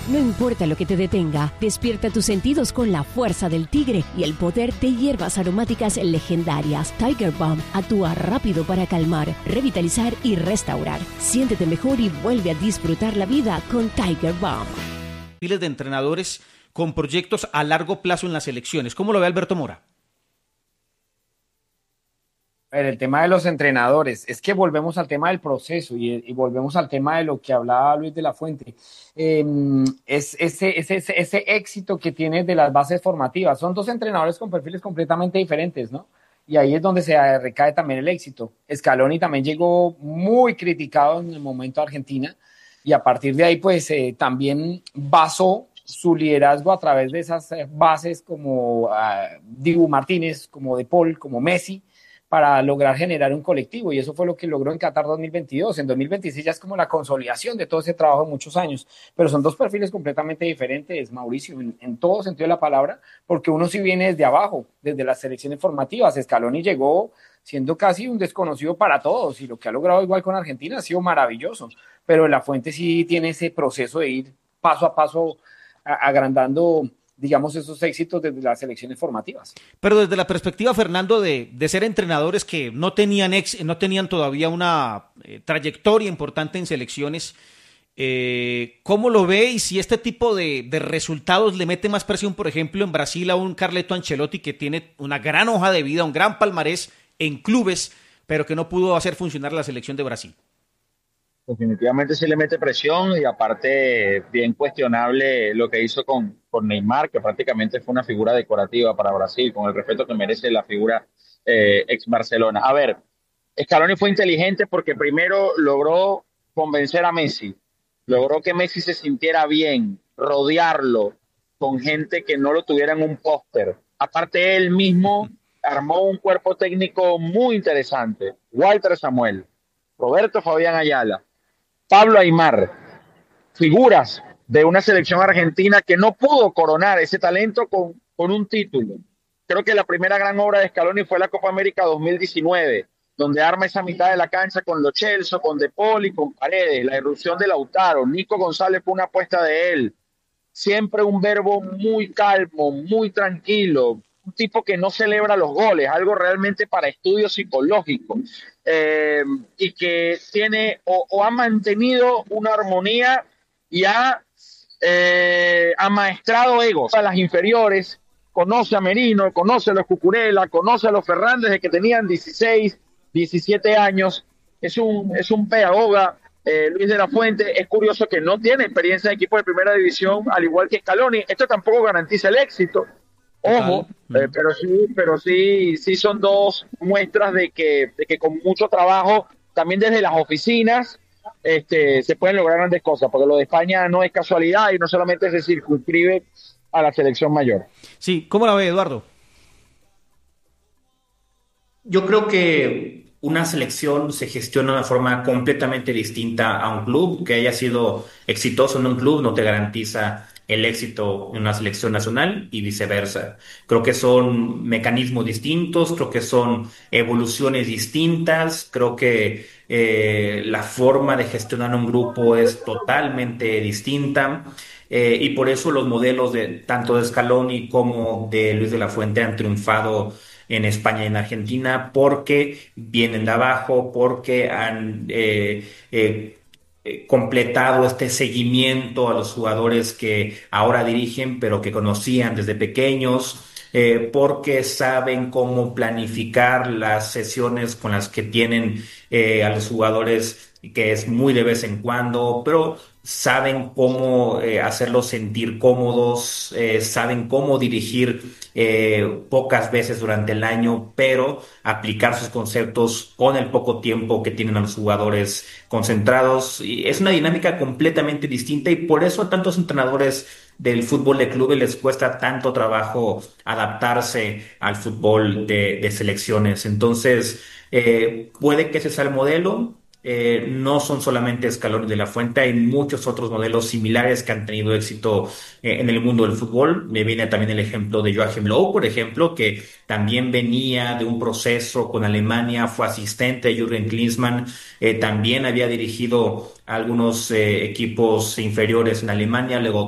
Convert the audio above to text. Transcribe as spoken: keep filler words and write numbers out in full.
No importa lo que te detenga, despierta tus sentidos con la fuerza del tigre y el poder de hierbas aromáticas legendarias. Tiger Balm actúa rápido para calmar, revitalizar y restaurar. Siéntete mejor y vuelve a disfrutar la vida con Tiger Balm. Miles de entrenadores con proyectos a largo plazo en las selecciones. ¿Cómo lo ve Alberto Mora? A ver, el tema de los entrenadores, es que volvemos al tema del proceso y, y volvemos al tema de lo que hablaba Luis de la Fuente. Eh, es ese, ese, ese, ese éxito que tiene de las bases formativas. Son dos entrenadores con perfiles completamente diferentes, ¿no? Y ahí es donde se recae también el éxito. Scaloni también llegó muy criticado en el momento de Argentina y a partir de ahí pues eh, también basó su liderazgo a través de esas bases como uh, Dibu Martínez, como De Paul, como Messi, para lograr generar un colectivo, y eso fue lo que logró en Qatar dos mil veintidós. En dos mil veintiséis ya es como la consolidación de todo ese trabajo de muchos años, pero son dos perfiles completamente diferentes, Mauricio, en, en todo sentido de la palabra, porque uno sí viene desde abajo, desde las selecciones formativas. Scaloni llegó siendo casi un desconocido para todos, y lo que ha logrado igual con Argentina ha sido maravilloso, pero La Fuente sí tiene ese proceso de ir paso a paso a, agrandando, digamos, esos éxitos desde las selecciones formativas. Pero desde la perspectiva, Fernando, de, de ser entrenadores que no tenían, ex, no tenían todavía una eh, trayectoria importante en selecciones, eh, ¿cómo lo ve? Y si este tipo de, de resultados le mete más presión, por ejemplo, en Brasil a un Carleto Ancelotti que tiene una gran hoja de vida, un gran palmarés en clubes, pero que no pudo hacer funcionar la selección de Brasil. Definitivamente sí le mete presión, y aparte bien cuestionable lo que hizo con, con Neymar, que prácticamente fue una figura decorativa para Brasil, con el respeto que merece la figura eh, ex Barcelona. A ver, Scaloni fue inteligente porque primero logró convencer a Messi, logró que Messi se sintiera bien, rodearlo con gente que no lo tuviera en un póster. Aparte, él mismo armó un cuerpo técnico muy interesante. Walter Samuel, Roberto Fabián Ayala, Pablo Aimar, figuras de una selección argentina que no pudo coronar ese talento con, con un título. Creo que la primera gran obra de Scaloni fue la Copa América dos mil diecinueve, donde arma esa mitad de la cancha con Lo Celso, con De Paul y con Paredes, la irrupción de Lautaro. Nico González fue una apuesta de él. Siempre un verbo muy calmo, muy tranquilo, un tipo que no celebra los goles, algo realmente para estudio psicológico, eh, y que tiene o, o ha mantenido una armonía y ha eh, amaestrado egos a las inferiores. Conoce a Merino, conoce a los Cucurella, conoce a los Fernández de que tenían dieciséis, diecisiete años. Es un, es un pedagoga, eh, Luis de la Fuente. Es curioso que no tiene experiencia en equipo de primera división, al igual que Scaloni. Esto tampoco garantiza el éxito. Ojo, eh, pero sí, pero sí, sí son dos muestras de que, de que con mucho trabajo, también desde las oficinas, este, se pueden lograr grandes cosas, porque lo de España no es casualidad y no solamente se circunscribe a la selección mayor. Sí, ¿cómo la ve, Eduardo? Yo creo que una selección se gestiona de una forma completamente distinta a un club. Que haya sido exitoso en un club no te garantiza el éxito en una selección nacional y viceversa. Creo que son mecanismos distintos, creo que son evoluciones distintas, creo que eh, la forma de gestionar un grupo es totalmente distinta, eh, y por eso los modelos de tanto de Scaloni como de Luis de la Fuente han triunfado en España y en Argentina, porque vienen de abajo, porque han eh, eh, completado este seguimiento a los jugadores que ahora dirigen, pero que conocían desde pequeños, eh, porque saben cómo planificar las sesiones con las que tienen eh, a los jugadores, que es muy de vez en cuando, pero saben cómo eh, hacerlos sentir cómodos, eh, saben cómo dirigir eh, pocas veces durante el año, pero aplicar sus conceptos con el poco tiempo que tienen a los jugadores concentrados. Y es una dinámica completamente distinta, y por eso a tantos entrenadores del fútbol de clubes les cuesta tanto trabajo adaptarse al fútbol de, de selecciones. Entonces, eh, puede que ese sea el modelo. Eh, no son solamente Scaloni de la Fuente, hay muchos otros modelos similares que han tenido éxito eh, en el mundo del fútbol. Me viene también el ejemplo de Joachim Löw, por ejemplo, que también venía de un proceso con Alemania, fue asistente de Jürgen Klinsmann, eh, también había dirigido algunos eh, equipos inferiores en Alemania, luego